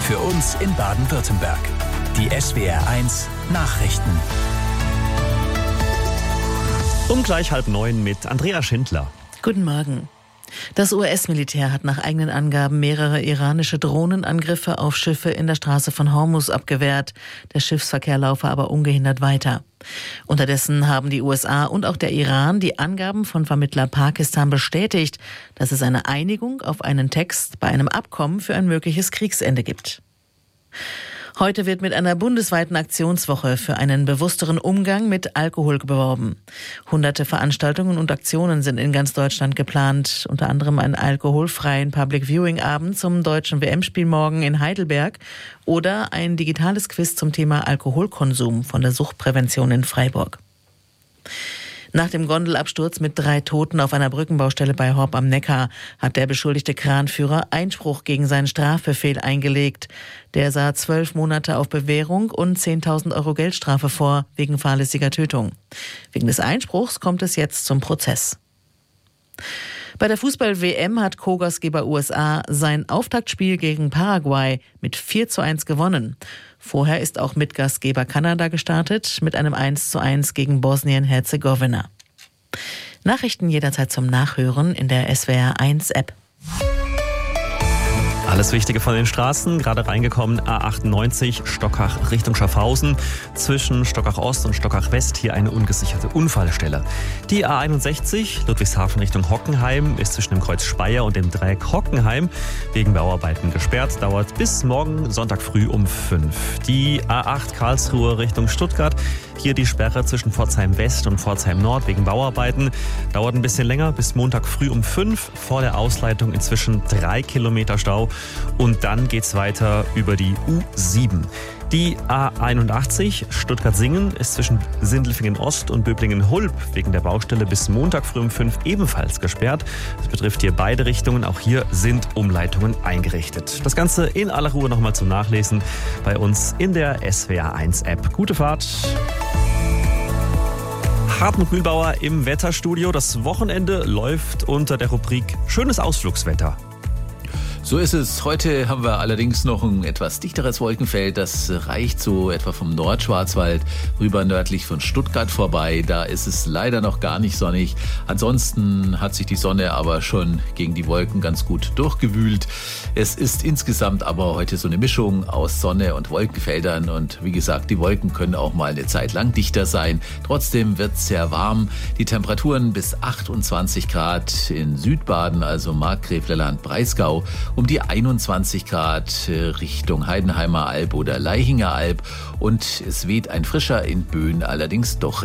Für uns in Baden-Württemberg. Die SWR1 Nachrichten. Um gleich 8:30 mit Andrea Schindler. Guten Morgen. Das US-Militär hat nach eigenen Angaben mehrere iranische Drohnenangriffe auf Schiffe in der Straße von Hormuz abgewehrt. Der Schiffsverkehr laufe aber ungehindert weiter. Unterdessen haben die USA und auch der Iran die Angaben von Vermittler Pakistan bestätigt, dass es eine Einigung auf einen Text bei einem Abkommen für ein mögliches Kriegsende gibt. Heute wird mit einer bundesweiten Aktionswoche für einen bewussteren Umgang mit Alkohol beworben. Hunderte Veranstaltungen und Aktionen sind in ganz Deutschland geplant. Unter anderem einen alkoholfreien Public-Viewing-Abend zum deutschen WM-Spiel morgen in Heidelberg oder ein digitales Quiz zum Thema Alkoholkonsum von der Suchtprävention in Freiburg. Nach dem Gondelabsturz mit 3 Toten auf einer Brückenbaustelle bei Horb am Neckar hat der beschuldigte Kranführer Einspruch gegen seinen Strafbefehl eingelegt. Der sah 12 Monate auf Bewährung und 10.000 Euro Geldstrafe vor wegen fahrlässiger Tötung. Wegen des Einspruchs kommt es jetzt zum Prozess. Bei der Fußball-WM hat Co-Gastgeber USA sein Auftaktspiel gegen Paraguay mit 4:1 gewonnen. Vorher ist auch Mitgastgeber Kanada gestartet mit einem 1:1 gegen Bosnien-Herzegowina. Nachrichten jederzeit zum Nachhören in der SWR1-App. Alles Wichtige von den Straßen, gerade reingekommen, A98 Stockach Richtung Schaffhausen. Zwischen Stockach Ost und Stockach West hier eine ungesicherte Unfallstelle. Die A61 Ludwigshafen Richtung Hockenheim ist zwischen dem Kreuz Speyer und dem Dreieck Hockenheim wegen Bauarbeiten gesperrt. Dauert bis morgen Sonntag früh um 5. Die A8 Karlsruhe Richtung Stuttgart. Hier die Sperre zwischen Pforzheim West und Pforzheim Nord wegen Bauarbeiten. Dauert ein bisschen länger, bis Montag früh um 5. Vor der Ausleitung inzwischen 3 Kilometer Stau. Und dann geht's weiter über die U7. Die A81 Stuttgart-Singen ist zwischen Sindelfingen Ost und Böblingen-Hulb wegen der Baustelle bis Montag früh um 5 ebenfalls gesperrt. Das betrifft hier beide Richtungen. Auch hier sind Umleitungen eingerichtet. Das Ganze in aller Ruhe nochmal zum Nachlesen bei uns in der SWR1-App. Gute Fahrt! Hartmut Mühlbauer im Wetterstudio. Das Wochenende läuft unter der Rubrik Schönes Ausflugswetter. So ist es. Heute haben wir allerdings noch ein etwas dichteres Wolkenfeld. Das reicht so etwa vom Nordschwarzwald rüber nördlich von Stuttgart vorbei. Da ist es leider noch gar nicht sonnig. Ansonsten hat sich die Sonne aber schon gegen die Wolken ganz gut durchgewühlt. Es ist insgesamt aber heute so eine Mischung aus Sonne und Wolkenfeldern. Und wie gesagt, die Wolken können auch mal eine Zeit lang dichter sein. Trotzdem wird es sehr warm. Die Temperaturen bis 28 Grad in Südbaden, also Markgräflerland, Breisgau. Um die 21 Grad Richtung Heidenheimer Alb oder Leichinger Alb und es weht ein frischer in Böen allerdings doch